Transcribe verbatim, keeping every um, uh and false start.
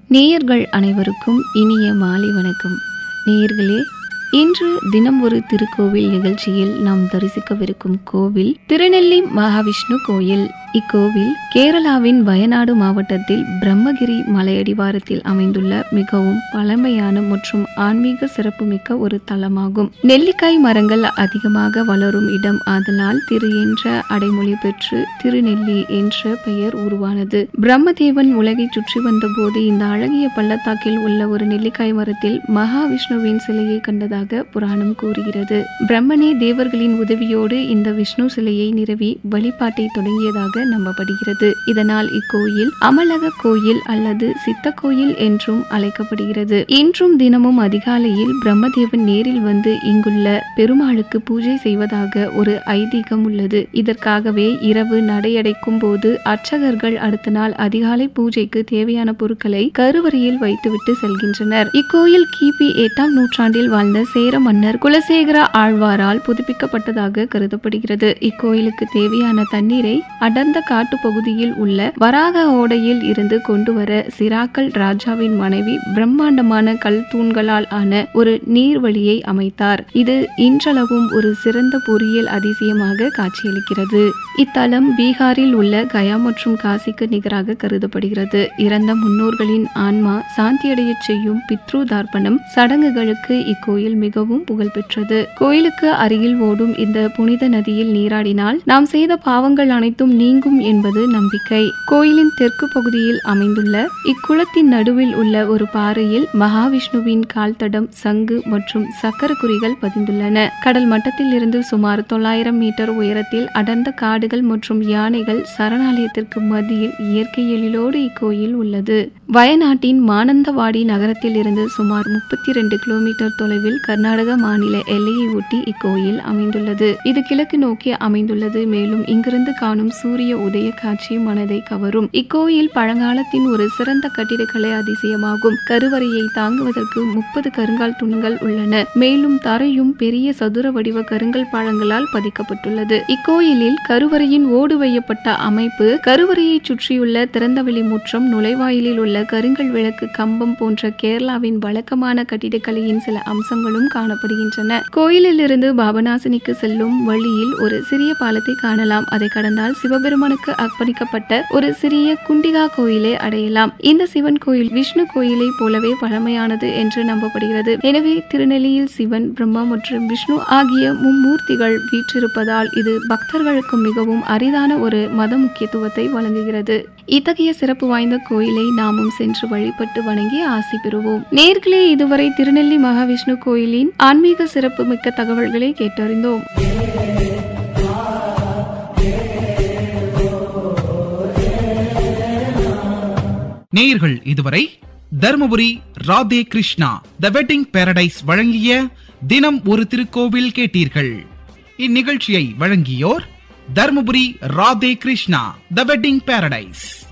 நேயர்கள் அனைவருக்கும் இனிய மாலை வணக்கம். நேயர்களே, இன்று தினம் ஒரு திருக்கோவில் நிகழ்ச்சியில் நாம் தரிசிக்கவிருக்கும் கோவில் திருநெல்லி மகாவிஷ்ணு கோயில். இக்கோவில் கேரளாவின் வயநாடு மாவட்டத்தில் பிரம்மகிரி மலையடிவாரத்தில் அமைந்துள்ள மிகவும் பழமையான மற்றும் ஆன்மீக சிறப்புமிக்க ஒரு தலமாகும். நெல்லிக்காய் மரங்கள் அதிகமாக வளரும் இடம் ஆதலால் திரு என்ற அடைமொழி பெற்று திருநெல்லி என்ற பெயர் உருவானது. பிரம்மதேவன் உலகை சுற்றி வந்த போது இந்த அழகிய பள்ளத்தாக்கில் உள்ள ஒரு நெல்லிக்காய் மரத்தில் மகாவிஷ்ணுவின் சிலையை கண்டதாக புராணம் கூறுகிறது. பிரம்மனே தேவர்களின் உதவியோடு இந்த விஷ்ணு சிலையை நிறுவி வழிபாட்டை தொடங்கியதாக நம்பப்படுகிறது. இதனால் இக்கோயில் அமலக கோயில் அல்லது சித்த கோயில் என்றும் அழைக்கப்படுகிறது. இன்றும் தினமும் அதிகாலையில் பிரம்மதேவன் நேரில் வந்து இங்குள்ள பெருமாளுக்கு பூஜை செய்வதாக ஒரு ஐதீகம் உள்ளது. இதற்காகவே இரவு நடையடைக்கும் போது அர்ச்சகர்கள் அடுத்த நாள் அதிகாலை பூஜைக்கு தேவையான பொருட்களை கருவறையில் வைத்துவிட்டு செல்கின்றனர். இக்கோயில் கிபி எட்டாம் நூற்றாண்டில் வாழ்ந்த சேர மன்னர் குலசேகர ஆழ்வாரால் புதுப்பிக்கப்பட்டதாக கருதப்படுகிறது. இக்கோயிலுக்கு தேவையான தண்ணீரை அடர்ந்த காட்டு பகுதியில் உள்ள வராக ஓடையில் இருந்து கொண்டு வர சிராக்கல் ராஜாவின் மனைவி பிரம்மாண்டமான கல் தூண்களால் ஆன ஒரு நீர்வழியை அமைத்தார். இது இன்றளவும் ஒரு சிறந்த பொறியியல் அதிசயமாக காட்சியளிக்கிறது. இத்தலம் பீகாரில் உள்ள கயா மற்றும் காசிக்கு நிகராக கருதப்படுகிறது. இறந்த முன்னோர்களின் ஆன்மா சாந்தியடைய செய்யும் பித்ரு தார்ப்பணம் சடங்குகளுக்கு இக்கோயில் மிகவும் புகழ்பெற்றது. கோயிலுக்கு அருகில் ஓடும் இந்த புனித நதியில் நீராடினால் நாம் செய்த பாவங்கள் அனைத்தும் நீங்கும் என்பது நம்பிக்கை. கோயிலின் தெற்கு பகுதியில் அமைந்துள்ள இக்குளத்தின் நடுவில் உள்ள ஒரு பாறையில் மகாவிஷ்ணுவின் கால் தடம், சங்கு மற்றும் சக்கர குறிகள் பதிந்துள்ளன. கடல் மட்டத்தில் இருந்து சுமார் தொள்ளாயிரம் மீட்டர் உயரத்தில் அடர்ந்த காடுகள் மற்றும் யானைகள் சரணாலயத்திற்கு மத்தியில் இயற்கை எழிலோடு இக்கோயில் உள்ளது. வயநாட்டின் மானந்தவாடி நகரத்தில் இருந்து சுமார் முப்பத்தி இரண்டு கிலோமீட்டர் தொலைவில் கர்நாடக மாநில எல்லையை ஒட்டி இக்கோயில் அமைந்துள்ளது. இது கிழக்கு நோக்கி அமைந்துள்ளது. மேலும் இங்கிருந்து காணும் சூரிய உதய காட்சி மனதை கவரும். இக்கோயில் பழங்காலத்தின் ஒரு சிறந்த கட்டிடக்கலை அதிசயமாகும். கருவறையை தாங்குவதற்கு முப்பது கருங்கால் தூண்கள் உள்ளன. மேலும் தரையும் பெரிய சதுர வடிவ கருங்கல் பாளங்களால் பதிக்கப்பட்டுள்ளது. இக்கோயிலில் கருவறையின் ஓடு வையப்பட்ட அமைப்பு, கருவறையை சுற்றியுள்ள திறந்தவெளி முற்றம், நுழைவாயிலில் உள்ள கருங்கல் விளக்கு கம்பம் போன்ற கேரளாவின் வழக்கமான கட்டிடக்கலையின் சில அம்சங்களும் காணப்படுகின்றன. கோயிலில் இருந்து பாபநாசனிக்கு செல்லும் வழியில் ஒரு சிறிய பாலத்தை காணலாம். அதை கடந்தால் சிவபெருமானுக்கு அர்ப்பணிக்கப்பட்ட ஒரு சிறிய குண்டிகா கோயிலை அடையலாம். இந்த சிவன் கோயில் விஷ்ணு கோயிலை போலவே பழமையானது என்று நம்பப்படுகிறது. எனவே திருநெல்லியில் சிவன், பிரம்மா மற்றும் விஷ்ணு ஆகிய மும்மூர்த்திகள் வீற்றிருப்பதால் இது பக்தர்களுக்கு மிகவும் அரிதான ஒரு மத முக்கியத்துவத்தை வழங்குகிறது. இத்தகைய சிறப்பு வாய்ந்த கோயிலை நாமும் சென்று வழிபட்டு வணங்கி ஆசி பெறுவோம். நேர்களே, இதுவரை திருநெல்லி மகாவிஷ்ணு கோயிலின் ஆன்மீக சிறப்பு மிக்க தகவல்களை கேட்டறிந்தோம். நேயர்கள் இதுவரை தர்மபுரி ராதே கிருஷ்ணா தி வெட்டிங் பாரடைஸ் வழங்கிய தினம் ஒரு திருக்கோவில் கேட்டீர்கள். இந்நிகழ்ச்சியை வழங்கியோர் தர்மபுரி ராதே கிருஷ்ணா தி வெட்டிங் பாரடைஸ்.